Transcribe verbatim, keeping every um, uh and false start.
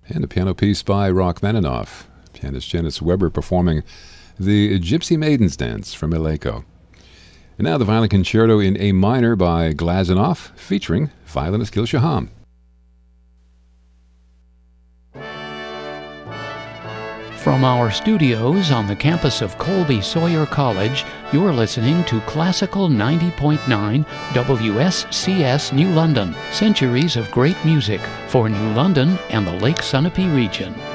and a piano piece by Rachmaninoff. Pianist Janice Weber performing the Gypsy Maidens Dance from Ileko. And now the Violin Concerto in A minor by Glazunov, featuring violinist Gil Shaham. From our studios on the campus of Colby Sawyer College, you're listening to Classical ninety point nine W S C S New London, centuries of great music for New London and the Lake Sunapee region.